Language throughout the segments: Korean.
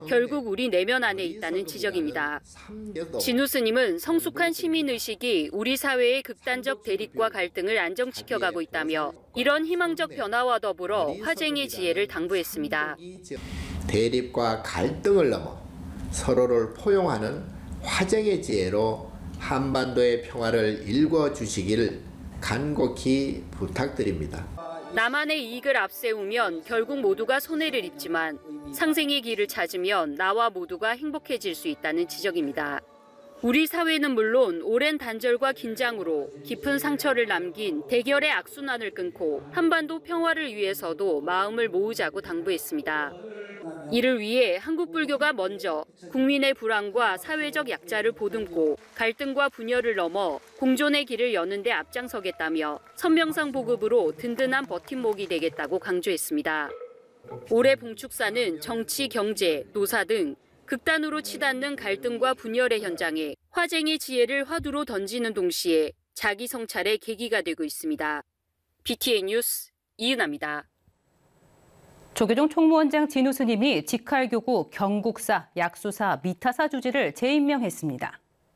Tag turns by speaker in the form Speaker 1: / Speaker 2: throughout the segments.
Speaker 1: 결국 우리 내면 안에 있다는 지적입니다. 진우 스님은 성숙한 시민의식이 우리 사회의 극단적 대립과 갈등을 안정시켜가고 있다며 이런 희망적 변화와 더불어 화쟁의 지혜를 당부했습니다.
Speaker 2: 대립과 갈등을 넘어 서로를 포용하는 화쟁의 지혜로 한반도의 평화를 일궈주시기를 간곡히 부탁드립니다.
Speaker 1: 나만의 이익을 앞세우면 결국 모두가 손해를 입지만 상생의 길을 찾으면 나와 모두가 행복해질 수 있다는 지적입니다. 우리 사회는 물론 오랜 단절과 긴장으로 깊은 상처를 남긴 대결의 악순환을 끊고 한반도 평화를 위해서도 마음을 모으자고 당부했습니다. 이를 위해 한국 불교가 먼저 국민의 불안과 사회적 약자를 보듬고 갈등과 분열을 넘어 공존의 길을 여는 데 앞장서겠다며 선명상 보급으로 든든한 버팀목이 되겠다고 강조했습니다. 올해 봉축사는 정치, 경제, 노사 등 극단으로 치닫는 갈등과 분열의 현장에 화쟁의 지혜를 화두로 던지는 동시에 자기 성찰의 계기가 되고 있습니다. BTN 뉴스 이은아입니다.
Speaker 3: 조계종 총무원장 진우 스님이 직할교구 경국사, 약수사, 미타사 주지를 재임명했습니다.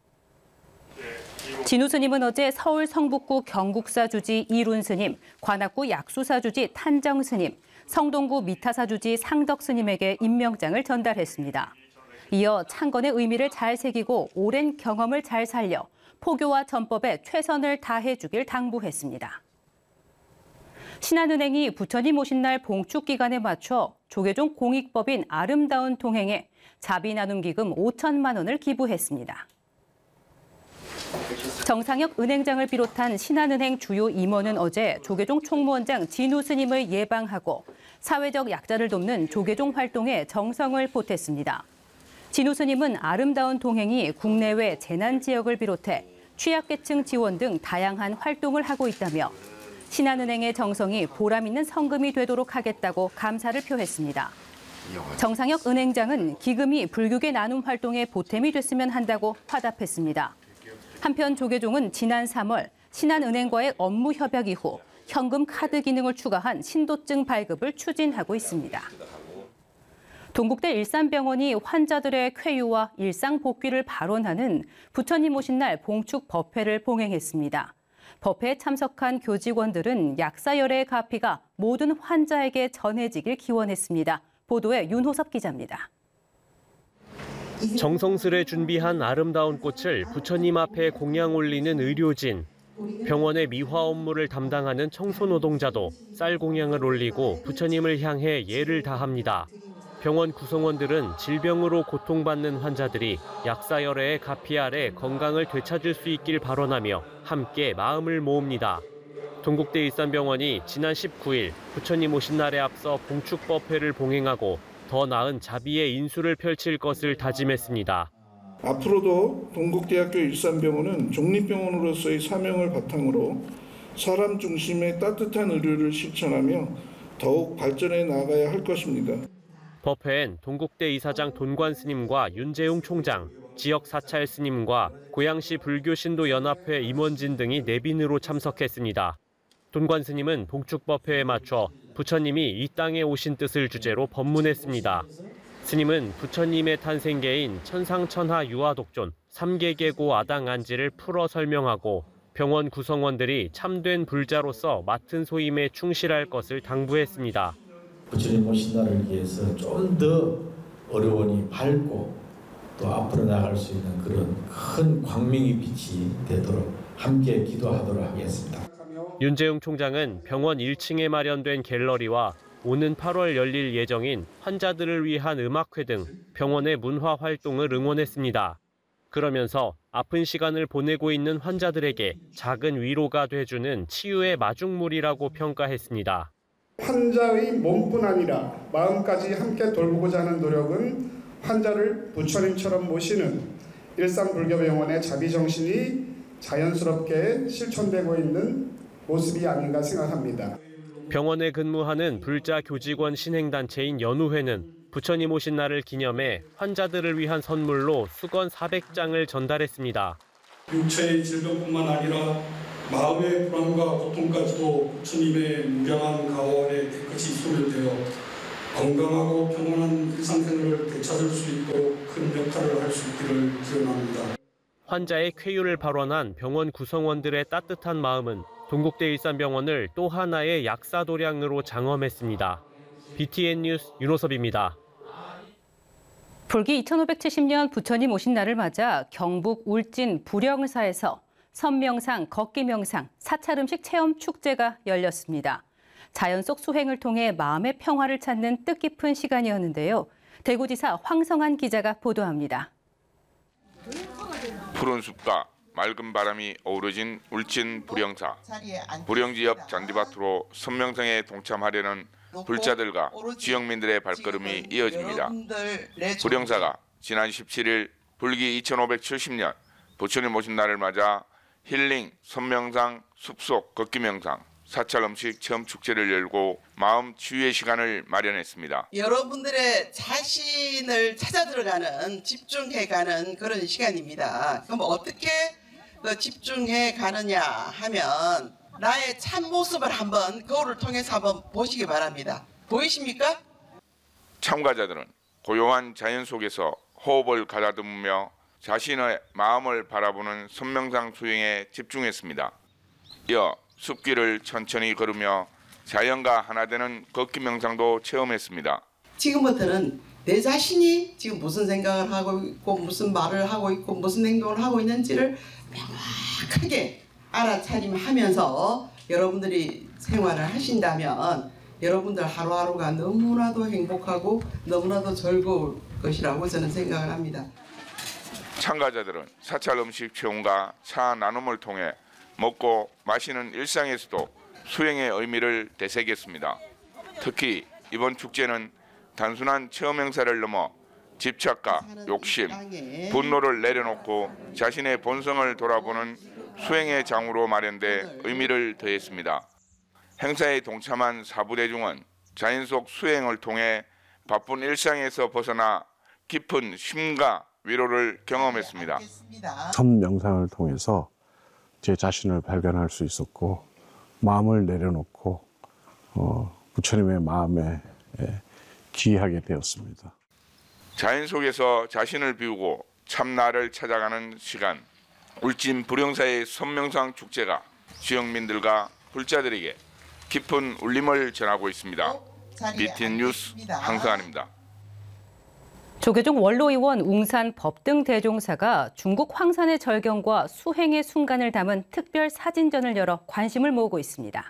Speaker 3: 진우 스님은 어제 서울 성북구 경국사 주지 이룬 스님, 관악구 약수사 주지 탄정 스님, 성동구 미타사 주지 상덕 스님에게 임명장을 전달했습니다. 이어 창건의 의미를 잘 새기고 오랜 경험을 잘 살려 포교와 전법에 최선을 다해주길 당부했습니다. 신한은행이 부처님 오신 날 봉축 기간에 맞춰 조계종 공익법인 아름다운 통행에 자비 나눔 기금 5천만 원을 기부했습니다. 정상혁 은행장을 비롯한 신한은행 주요 임원은 어제 조계종 총무원장 진우 스님을 예방하고 사회적 약자를 돕는 조계종 활동에 정성을 보탰습니다. 진우 스님은 아름다운 통행이 국내외 재난 지역을 비롯해 취약계층 지원 등 다양한 활동을 하고 있다며 신한은행의 정성이 보람 있는 성금이 되도록 하겠다고 감사를 표했습니다. 정상혁 은행장은 기금이 불교계 나눔 활동에 보탬이 됐으면 한다고 화답했습니다. 한편 조계종은 지난 3월 신한은행과의 업무 협약 이후 현금 카드 기능을 추가한 신도증 발급을 추진하고 있습니다. 동국대 일산병원이 환자들의 쾌유와 일상 복귀를 발원하는 부처님 오신 날 봉축 법회를 봉행했습니다. 법회에 참석한 교직원들은 약사열애의 가피가 모든 환자에게 전해지길 기원했습니다. 보도에 윤호섭 기자입니다.
Speaker 4: 정성스레 준비한 아름다운 꽃을 부처님 앞에 공양 올리는 의료진, 병원의 미화 업무를 담당하는 청소노동자도 쌀 공양을 올리고 부처님을 향해 예를 다합니다. 병원 구성원들은 질병으로 고통받는 환자들이 약사열애의 가피 아래 건강을 되찾을 수 있길 발언하며 함께 마음을 모읍니다. 동국대 일산병원이 지난 19일 부처님 오신 날에 앞서 봉축법회를 봉행하고 더 나은 자비의 인수를 펼칠 것을 다짐했습니다.
Speaker 5: 앞으로도 동국대학교 일산병원은 종립병원으로서의 사명을 바탕으로 사람 중심의 따뜻한 의료를 실천하며 더욱 발전해 나가야 할 것입니다.
Speaker 4: 법회엔 동국대 이사장 돈관 스님과 윤재웅 총장, 지역 사찰 스님과 고양시 불교신도연합회 임원진 등이 내빈으로 참석했습니다. 돈관 스님은 봉축법회에 맞춰 부처님이 이 땅에 오신 뜻을 주제로 법문했습니다. 스님은 부처님의 탄생계인 천상천하 유아독존 3계계고 아당안지를 풀어 설명하고 병원 구성원들이 참된 불자로서 맡은 소임에 충실할 것을 당부했습니다.
Speaker 6: 부처님 오신 날을 위해서 좀 더 어려우니 밝고 또 앞으로 나갈 수 있는 그런 큰 광명의 빛이 되도록 함께 기도하도록 하겠습니다.
Speaker 4: 윤재웅 총장은 병원 1층에 마련된 갤러리와 오는 8월 열릴 예정인 환자들을 위한 음악회 등 병원의 문화 활동을 응원했습니다. 그러면서 아픈 시간을 보내고 있는 환자들에게 작은 위로가 돼주는 치유의 마중물이라고 평가했습니다.
Speaker 7: 환자의 몸뿐 아니라 마음까지 함께 돌보고자 하는 노력은 환자를 부처님처럼 모시는 일산불교병원의 자비정신이 자연스럽게 실천되고 있는 모습이 아닌가 생각합니다.
Speaker 4: 병원에 근무하는 불자 교직원 신행단체인 연우회는 부처님 오신 날을 기념해 환자들을 위한 선물로 수건 400장을 전달했습니다.
Speaker 8: 육체의 질병뿐만 아니라 마음의 불안과 고통까지도 부처님의 무량한 가원에 깨끗이 소멸되어 건강하고 평온한 일상생활을 되찾을 수 있도록 큰 역할을 할 수 있기를 기원합니다.
Speaker 4: 환자의 쾌유를 발언한 병원 구성원들의 따뜻한 마음은 동국대 일산병원을 또 하나의 약사도량으로 장엄했습니다. BTN 뉴스 윤호섭입니다.
Speaker 3: 불기 2570년 부처님 오신 날을 맞아 경북 울진 불영사에서 선명상, 걷기명상, 사찰음식 체험 축제가 열렸습니다. 자연 속 수행을 통해 마음의 평화를 찾는 뜻깊은 시간이었는데요. 대구지사 황성한 기자가 보도합니다.
Speaker 9: 푸른 숲과 맑은 바람이 어우러진 울진 불영사. 불영지 옆 잔디밭으로 선명상에 동참하려는 불자들과 지역민들의 발걸음이 이어집니다. 불영사가 지난 17일 불기 2570년 부처님 오신 날을 맞아 힐링, 선명상, 숲속 걷기명상, 사찰음식 체험 축제를 열고 마음 치유의 시간을 마련했습니다.
Speaker 10: 여러분들의 자신을 찾아 들어가는, 집중해가는 그런 시간입니다. 그럼 어떻게 집중해 가느냐 하면 나의 참모습을 한번 거울을 통해서 한번 보시기 바랍니다. 보이십니까?
Speaker 9: 참가자들은 고요한 자연 속에서 호흡을 가다듬으며 자신의 마음을 바라보는 선명상 수행에 집중했습니다. 이어 숲길을 천천히 걸으며 자연과 하나 되는 걷기 명상도 체험했습니다.
Speaker 10: 지금부터는 내 자신이 지금 무슨 생각을 하고 있고 무슨 말을 하고 있고 무슨 행동을 하고 있는지를 명확하게 알아차림하면서 여러분들이 생활을 하신다면 여러분들 하루하루가 너무나도 행복하고 너무나도 즐거울 것이라고 저는 생각을 합니다.
Speaker 9: 참가자들은 사찰 음식 체험과 차 나눔을 통해 먹고 마시는 일상에서도 수행의 의미를 되새겼습니다. 특히 이번 축제는 단순한 체험 행사를 넘어 집착과 욕심, 분노를 내려놓고 자신의 본성을 돌아보는 수행의 장으로 마련돼 의미를 더했습니다. 행사에 동참한 사부대중은 자연 속 수행을 통해 바쁜 일상에서 벗어나 깊은 쉼과 위로를 경험했습니다.
Speaker 11: 선명상을 통해서 제 자신을 발견할 수 있었고 마음을 내려놓고 부처님의 마음에 기하게 되었습니다.
Speaker 9: 자연 속에서 자신을 비우고 참나를 찾아가는 시간. 울진 불영사의 선명상 축제가 지역민들과 불자들에게 깊은 울림을 전하고 있습니다. BTN 뉴스 황성한입니다.
Speaker 3: 조계종 원로의원 웅산 법등대종사가 중국 황산의 절경과 수행의 순간을 담은 특별 사진전을 열어 관심을 모으고 있습니다.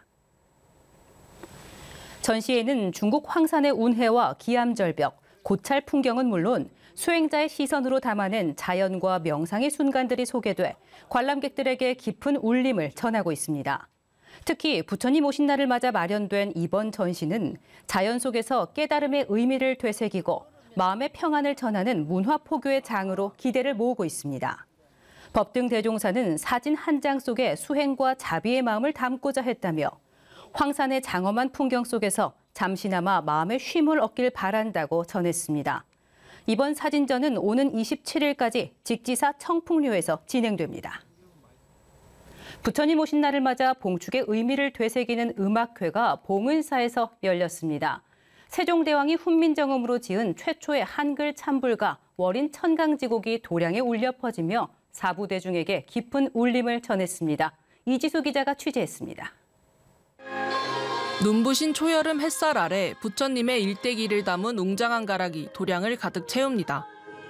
Speaker 3: 전시회는 중국 황산의 운해와 기암절벽, 고찰 풍경은 물론 수행자의 시선으로 담아낸 자연과 명상의 순간들이 소개돼 관람객들에게 깊은 울림을 전하고 있습니다. 특히 부처님 오신 날을 맞아 마련된 이번 전시는 자연 속에서 깨달음의 의미를 되새기고 마음의 평안을 전하는 문화포교의 장으로 기대를 모으고 있습니다. 법등대종사는 사진 한 장 속에 수행과 자비의 마음을 담고자 했다며 황산의 장엄한 풍경 속에서 잠시나마 마음의 쉼을 얻길 바란다고 전했습니다. 이번 사진전은 오는 27일까지 직지사 청풍료에서 진행됩니다. 부처님 오신 날을 맞아 봉축의 의미를 되새기는 음악회가 봉은사에서 열렸습니다. 세종대왕이 훈민정음으로 지은 최초의 한글 찬불가 월인 천강지곡이 도량에 울려 퍼지며 사부대중에게 깊은 울림을 전했습니다. 이지수 기자가 취재했습니다.
Speaker 12: 눈부신 초여름 햇살 아래 부처님의 일대기를 담은 웅장한 가락이 도량을 가득 채웁니다.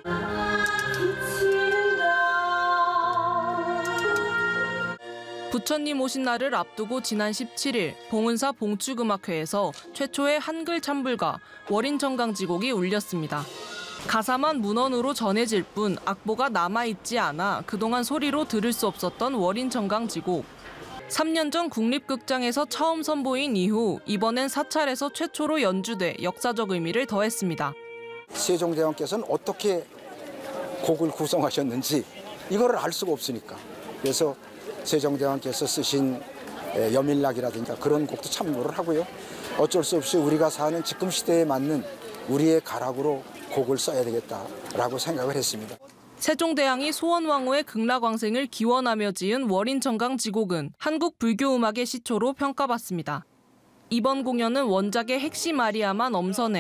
Speaker 12: 부처님 오신 날을 앞두고 지난 17일 봉은사 봉축음악회에서 최초의 한글 찬불가 월인천강지곡이 울렸습니다. 가사만 문헌으로 전해질 뿐 악보가 남아있지 않아 그동안 소리로 들을 수 없었던 월인천강지곡. 3년 전 국립극장에서 처음 선보인 이후 이번엔 사찰에서 최초로 연주돼 역사적 의미를 더했습니다.
Speaker 13: 세종대왕께서는 어떻게 곡을 구성하셨는지 이거를 알 수가 없으니까. 그래서 세종대왕께서 쓰신 여밀락이라든가 그런 곡도 참고를 하고요. 어쩔 수 없이 우리가 사는 지금 시대에 맞는 우리의 가락으로 곡을 써야 되겠다라고 생각을 했습니다.
Speaker 12: 세종대왕이 소원왕후의 극락왕생을 기원하며 지은 월인천강지곡은 한국 불교음악의 시초로 평가받습니다. 이번 공연은 원작의 핵심 아리아만 엄선해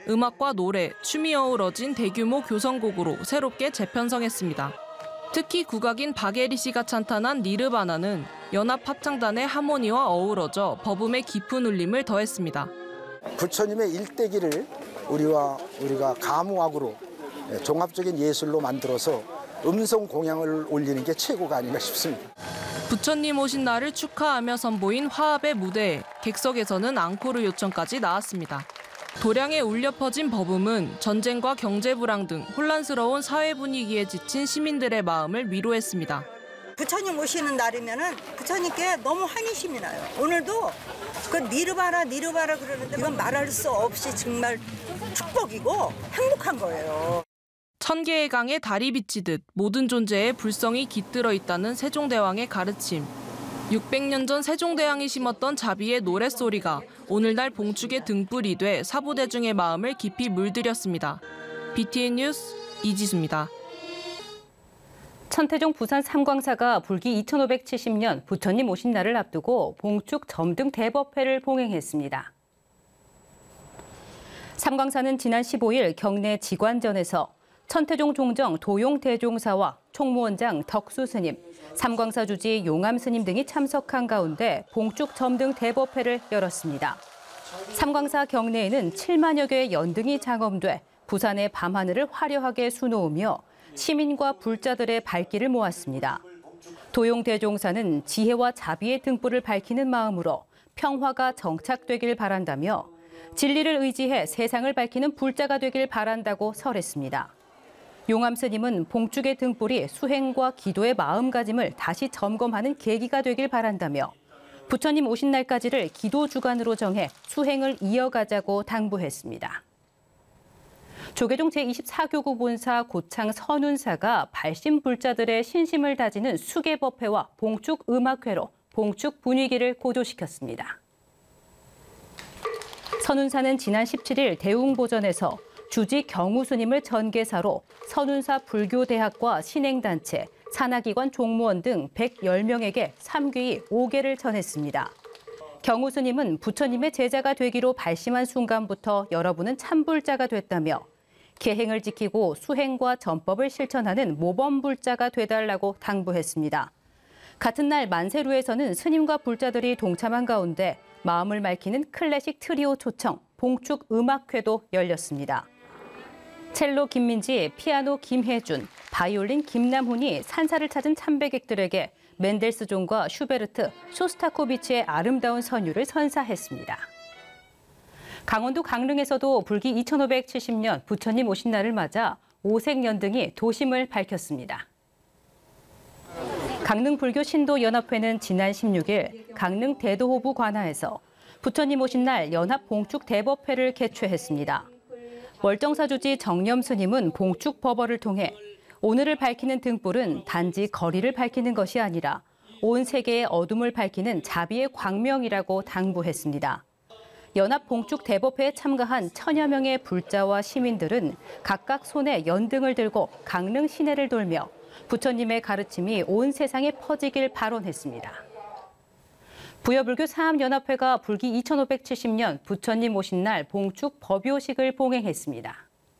Speaker 12: 음악과 노래, 춤이 어우러진 대규모 교성곡으로 새롭게 재편성했습니다. 특히 국악인 박예리 씨가 찬탄한 니르바나는 연합 합창단의 하모니와 어우러져 버붐의 깊은 울림을 더했습니다.
Speaker 13: 부처님의 일대기를 우리가 가무악으로 종합적인 예술로 만들어서 음성 공양을 올리는 게 최고가 아닌가 싶습니다.
Speaker 12: 부처님 오신 날을 축하하며 선보인 화합의 무대에 객석에서는 앙코르 요청까지 나왔습니다. 도량에 울려 퍼진 버붐은 전쟁과 경제 불황 등 혼란스러운 사회 분위기에 지친 시민들의 마음을 위로했습니다.
Speaker 14: 부처님 오시는 날이면은 부처님께 너무 환희심이 나요. 오늘도 그 니르바라 그러는데 이건 말할 수 없이 정말 축복이고 행복한 거예요.
Speaker 12: 천 개의 강에 달이 비치듯 모든 존재에 불성이 깃들어 있다는 세종대왕의 가르침. 600년 전 세종대왕이 심었던 자비의 노랫소리가 오늘날 봉축의 등불이 돼 사부대중의 마음을 깊이 물들였습니다. BTN 뉴스 이지수입니다.
Speaker 3: 천태종 부산 삼광사가 불기 2570년 부처님 오신 날을 앞두고 봉축 점등 대법회를 봉행했습니다. 삼광사는 지난 15일 경내 직관전에서 천태종 종정 도용대종사와 총무원장 덕수스님, 삼광사 주지 용암스님 등이 참석한 가운데 봉축 점등 대법회를 열었습니다. 삼광사 경내에는 7만여 개의 연등이 장엄돼 부산의 밤하늘을 화려하게 수놓으며 시민과 불자들의 발길을 모았습니다. 도용대종사는 지혜와 자비의 등불을 밝히는 마음으로 평화가 정착되길 바란다며 진리를 의지해 세상을 밝히는 불자가 되길 바란다고 설했습니다. 용암스님은 봉축의 등불이 수행과 기도의 마음가짐을 다시 점검하는 계기가 되길 바란다며 부처님 오신 날까지를 기도 주간으로 정해 수행을 이어가자고 당부했습니다. 조계종 제24교구 본사 고창 선운사가 발심 불자들의 신심을 다지는 수계법회와 봉축 음악회로 봉축 분위기를 고조시켰습니다. 선운사는 지난 17일 대웅보전에서 주지 경우스님을 전계사로 선운사 불교대학과 신행단체, 산하기관 종무원 등 110명에게 삼귀 5개를 전했습니다. 경우스님은 부처님의 제자가 되기로 발심한 순간부터 여러분은 참불자가 됐다며 계행을 지키고 수행과 전법을 실천하는 모범불자가 되달라고 당부했습니다. 같은 날 만세루에서는 스님과 불자들이 동참한 가운데 마음을 밝히는 클래식 트리오 초청, 봉축 음악회도 열렸습니다. 첼로 김민지, 피아노 김혜준, 바이올린 김남훈이 산사를 찾은 참배객들에게 멘델스존과 슈베르트, 쇼스타코비치의 아름다운 선율을 선사했습니다. 강원도 강릉에서도 불기 2570년 부처님 오신 날을 맞아 오색연등이 도심을 밝혔습니다. 강릉불교 신도연합회는 지난 16일 강릉 대도호부 관하에서 부처님 오신 날 연합 봉축 대법회를 개최했습니다. 월정사주지 정념스님은 봉축 법어를 통해 오늘을 밝히는 등불은 단지 거리를 밝히는 것이 아니라 온 세계의 어둠을 밝히는 자비의 광명이라고 당부했습니다. 연합 봉축 대법회에 참가한 1000여 명의 불자와 시민들은 각각 손에 연등을 들고 강릉 시내를 돌며 부처님의 가르침이 온 세상에 퍼지길 발언했습니다. 부여불교 사암연합회가 불기 2570년 부처님 오신 날 봉축 법요식을 봉행했습니다.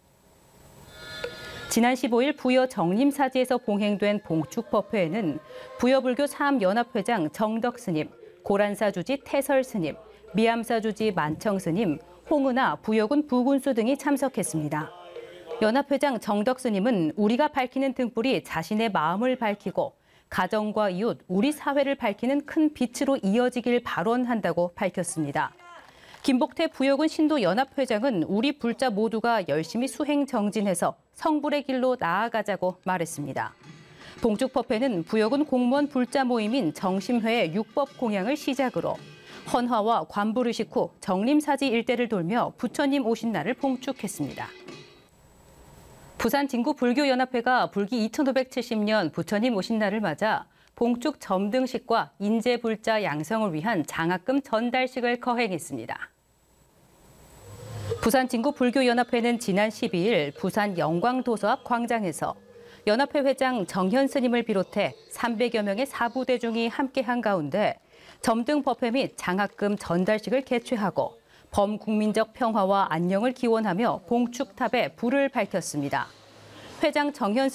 Speaker 3: 지난 15일 부여 정림사지에서 봉행된 봉축법회에는 부여불교 사암연합회장 정덕스님, 고란사주지 태설스님, 미암사주지 만청스님, 홍은아 부여군 부군수 등이 참석했습니다. 연합회장 정덕스님은 우리가 밝히는 등불이 자신의 마음을 밝히고 가정과 이웃, 우리 사회를 밝히는 큰 빛으로 이어지길 발언한다고 밝혔습니다. 김복태 부여군 신도연합회장은 우리 불자 모두가 열심히 수행 정진해서 성불의 길로 나아가자고 말했습니다. 봉축법회는 부여군 공무원 불자 모임인 정심회의 육법 공양을 시작으로 헌화와 관부르식 후 정림사지 일대를 돌며 부처님 오신 날을 봉축했습니다. 부산 진구 불교연합회가 불기 2570년 부처님 오신 날을 맞아 봉축 점등식과 인재불자 양성을 위한 장학금 전달식을 거행했습니다. 부산 진구 불교연합회는 지난 12일 부산 영광도서 앞 광장에서 연합회 회장 정현 스님을 비롯해 300여 명의 사부대중이 함께한 가운데 점등 법회 및 장학금 전달식을 개최하고 범국민적 평화와 안녕을 기원하며 봉축탑에 불을 밝혔습니다. 회장 정현승